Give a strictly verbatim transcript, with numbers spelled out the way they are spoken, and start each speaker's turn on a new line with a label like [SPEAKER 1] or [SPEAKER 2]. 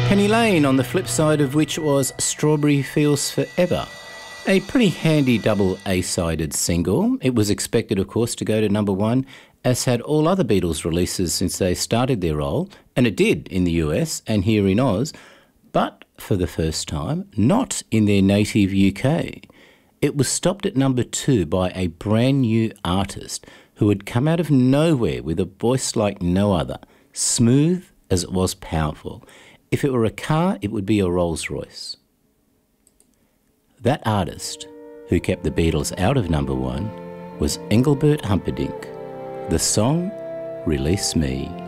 [SPEAKER 1] Penny Lane, on the flip side of which was Strawberry Fields Forever. A pretty handy double A-sided single. It was expected, of course, to go to number one, as had all other Beatles releases since they started their role, and it did in the U S and here in Oz, but for the first time, not in their native U K. It was stopped at number two by a brand new artist who had come out of nowhere with a voice like no other, smooth as it was powerful. If it were a car, it would be a Rolls-Royce. That artist, who kept the Beatles out of number one, was Engelbert Humperdinck. The song, Release Me.